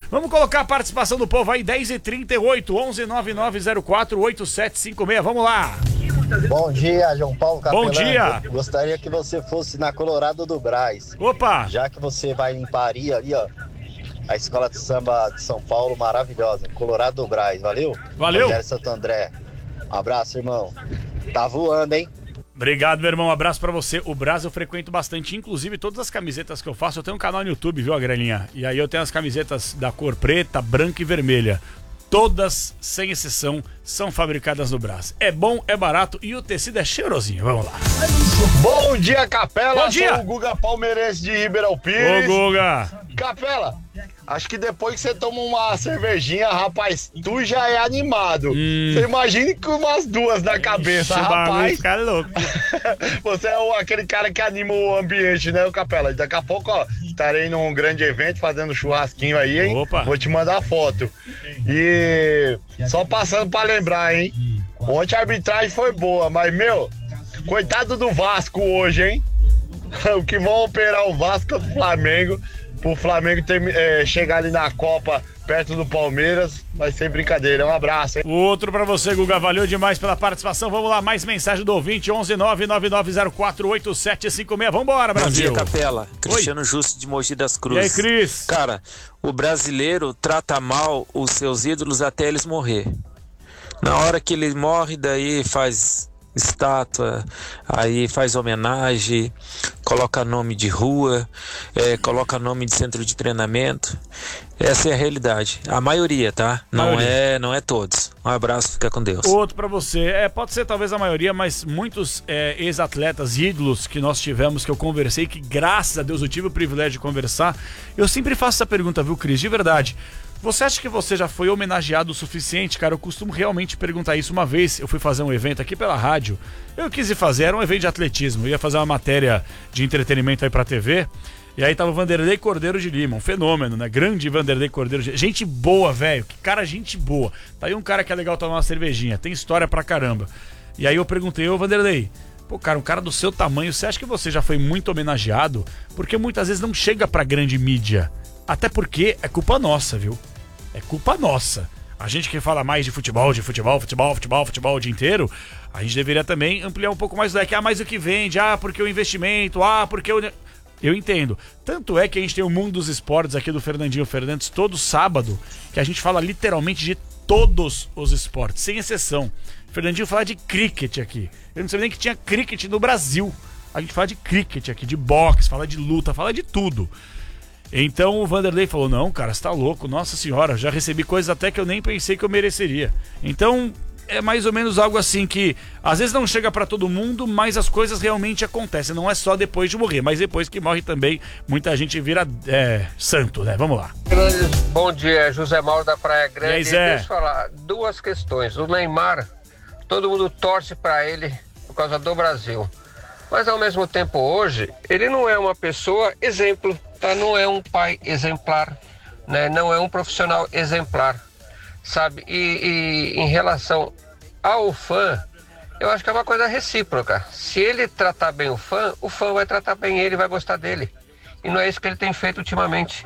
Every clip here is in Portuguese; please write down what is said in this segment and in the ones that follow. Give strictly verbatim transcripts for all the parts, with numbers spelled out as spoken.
Vamos colocar a participação do povo aí, dez e trinta e oito, onze nove nove zero quatro oito sete cinco seis. Vamos lá. Bom dia, João Paulo Capelão. Bom dia. Gostaria que você fosse na Colorado do Brás. Opa. Já que você vai em Paris ali, ó. A escola de samba de São Paulo, maravilhosa. Colorado do Brás, valeu? Valeu. Rogério Santo André. Um abraço, irmão. Tá voando, hein? Obrigado, meu irmão. Um abraço pra você. O Brás eu frequento bastante. Inclusive, todas as camisetas que eu faço, eu tenho um canal no YouTube, viu, Agrelinha? E aí eu tenho as camisetas da cor preta, branca e vermelha. Todas, sem exceção, são fabricadas no Brás. É bom, é barato e o tecido é cheirosinho. Vamos lá. Bom dia, Capela. Bom dia. Sou o Guga Palmeirense de Ribeirão Pires. Ô, Guga. Capela, acho que depois que você toma uma cervejinha, rapaz, tu já é animado. Hum. Você imagine com umas duas na cabeça, Esse bagulho rapaz. fica louco. Você é o, aquele cara que anima o ambiente, né, o Capela? Daqui a pouco, ó, estarei num grande evento fazendo churrasquinho aí, hein? Opa. Vou te mandar foto. E só passando pra lembrar, hein? Ontem a arbitragem foi boa, mas, meu, coitado do Vasco hoje, hein? O que vão operar o Vasco do Flamengo, pro Flamengo ter, é, chegar ali na Copa perto do Palmeiras, vai ser brincadeira. Um abraço, hein? Outro pra você, Guga. Valeu demais pela participação. Vamos lá, mais mensagem do ouvinte, onze nove nove nove zero quatro oito sete cinco seis. Vambora, Brasil. Bom dia, Capela. Cristiano Justo de Mogi das E Cruzes. aí, Cris? Cara, o brasileiro trata mal os seus ídolos até eles morrer. Na hora que ele morre, daí faz estátua, aí faz homenagem, coloca nome de rua, é, coloca nome de centro de treinamento. Essa é a realidade. A maioria, tá? Não Maioria. é, não é todos. Um abraço, fica com Deus. Outro pra você. É, pode ser talvez a maioria, mas muitos é, ex-atletas, ídolos que nós tivemos, que eu conversei, que graças a Deus eu tive o privilégio de conversar. Eu sempre faço essa pergunta, viu, Cris? De verdade. Você acha que você já foi homenageado o suficiente? Cara, eu costumo realmente perguntar isso. Uma vez eu fui fazer um evento aqui pela rádio. Eu quis ir fazer, era um evento de atletismo. Eu ia fazer uma matéria de entretenimento aí pra T V. E aí tava o Vanderlei Cordeiro de Lima, um fenômeno, né? Grande Vanderlei Cordeiro de... Gente boa, velho. Que cara, gente boa. Tá aí um cara que é legal tomar uma cervejinha. Tem história pra caramba. E aí eu perguntei, ô Vanderlei, pô, cara, um cara do seu tamanho, você acha que você já foi muito homenageado? Porque muitas vezes não chega pra grande mídia. Até porque é culpa nossa, viu? É culpa nossa. A gente que fala mais de futebol, de futebol, futebol, futebol, futebol o dia inteiro, a gente deveria também ampliar um pouco mais o leque. Ah, mas o que vende? Ah, porque o investimento? Ah, porque o... Eu entendo. Tanto é que a gente tem o Mundo dos Esportes aqui do Fernandinho Fernandes todo sábado, que a gente fala literalmente de todos os esportes, sem exceção. O Fernandinho fala de cricket aqui. Eu não sabia nem que tinha cricket no Brasil. A gente fala de cricket aqui, de boxe, fala de luta, fala de tudo. Então o Vanderlei falou, não, cara, você tá louco, nossa senhora, já recebi coisas até que eu nem pensei que eu mereceria. Então é mais ou menos algo assim que às vezes não chega pra todo mundo, mas as coisas realmente acontecem, não é só depois de morrer, mas depois que morre também muita gente vira é, santo, né? Vamos lá. Bom dia, José Mauro da Praia Grande. E aí, Zé? Deixa eu falar duas questões. O Neymar, todo mundo torce pra ele por causa do Brasil, mas ao mesmo tempo hoje ele não é uma pessoa exemplo, tá? Não é um pai exemplar, né? Não é um profissional exemplar, sabe? E, e em relação ao fã, eu acho que é uma coisa recíproca. Se ele tratar bem o fã, o fã vai tratar bem ele, vai gostar dele. E não é isso que ele tem feito ultimamente.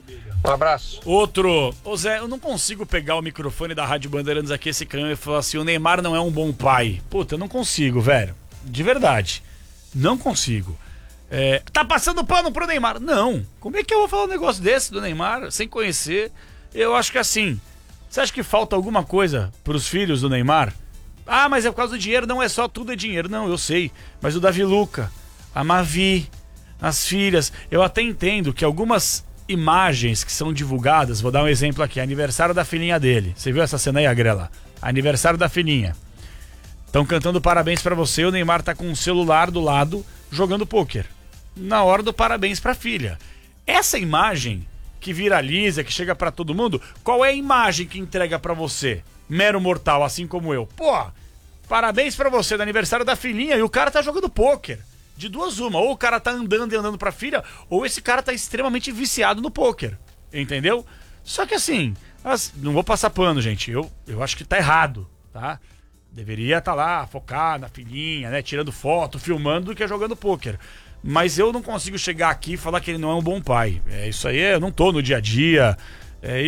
Um abraço. Outro. Ô Zé, eu não consigo pegar o microfone da Rádio Bandeirantes aqui, esse canhão, e falar assim, o Neymar não é um bom pai. Puta, eu não consigo, velho. De verdade. Não consigo. É, tá passando pano pro Neymar? Não. Como é que eu vou falar um negócio desse do Neymar, sem conhecer? Eu acho que assim, você acha que falta alguma coisa pros filhos do Neymar? Ah, mas é por causa do dinheiro, não é só tudo é dinheiro. Não, eu sei. Mas o Davi Luca, a Mavi, as filhas, eu até entendo que algumas imagens que são divulgadas, vou dar um exemplo aqui, aniversário da filhinha dele. Você viu essa cena aí, Agrela? Aniversário da filhinha. Estão cantando parabéns pra você, o Neymar tá com um celular do lado jogando pôquer. Na hora do parabéns pra filha. Essa imagem que viraliza, que chega pra todo mundo, qual é a imagem que entrega pra você? Mero mortal, assim como eu. Pô, parabéns pra você do aniversário da filhinha e o cara tá jogando pôquer. De duas uma, ou o cara tá andando e andando pra filha, ou esse cara tá extremamente viciado no pôquer. Entendeu? Só que assim, as, não vou passar pano, gente. Eu, eu acho que tá errado, tá? Deveria estar tá lá, focar na filhinha, né? Tirando foto, filmando do que jogando pôquer. Mas eu não consigo chegar aqui e falar que ele não é um bom pai. É isso aí, eu não tô no dia a dia. É